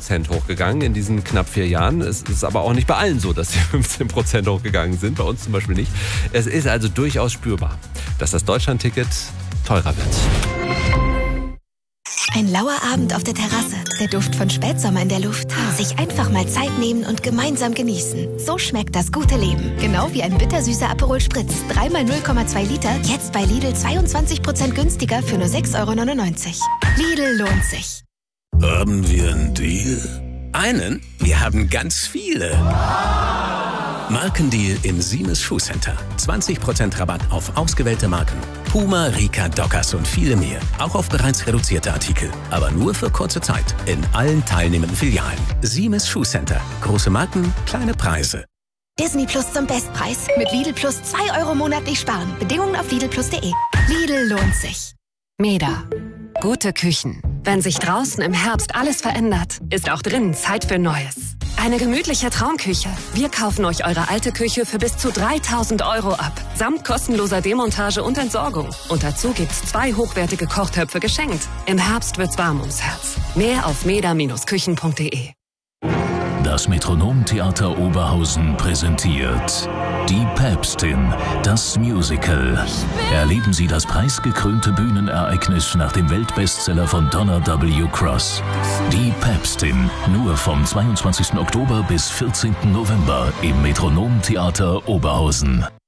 15% hochgegangen in diesen knapp 4 Jahren. Es ist aber auch nicht bei allen so, dass die 15% hochgegangen sind. Bei uns zum Beispiel nicht. Es ist also durchaus spürbar, dass das Deutschlandticket teurer wird. Ein lauer Abend auf der Terrasse, der Duft von Spätsommer in der Luft. Sich einfach mal Zeit nehmen und gemeinsam genießen. So schmeckt das gute Leben. Genau wie ein bittersüßer Aperol Spritz. 3 x 0,2 Liter, jetzt bei Lidl 22% günstiger für nur 6,99 €. Lidl lohnt sich. Haben wir einen Deal? Einen? Wir haben ganz viele. Markendeal im Siemens Schuhcenter. 20% Rabatt auf ausgewählte Marken. Puma, Rika, Dockers und viele mehr. Auch auf bereits reduzierte Artikel. Aber nur für kurze Zeit. In allen teilnehmenden Filialen. Siemens Schuhcenter. Große Marken, kleine Preise. Disney Plus zum Bestpreis. Mit Lidl Plus 2 € monatlich sparen. Bedingungen auf lidlplus.de. Lidl lohnt sich. Meda. Gute Küchen. Wenn sich draußen im Herbst alles verändert, ist auch drinnen Zeit für Neues. Eine gemütliche Traumküche. Wir kaufen euch eure alte Küche für bis zu 3.000 € ab. Samt kostenloser Demontage und Entsorgung. Und dazu gibt's 2 hochwertige Kochtöpfe geschenkt. Im Herbst wird's warm ums Herz. Mehr auf meda-küchen.de. Das Metronomtheater Oberhausen präsentiert Die Päpstin, das Musical. Erleben Sie das preisgekrönte Bühnenereignis nach dem Weltbestseller von Donna W. Cross. Die Päpstin, nur vom 22. Oktober bis 14. November im Metronomtheater Oberhausen.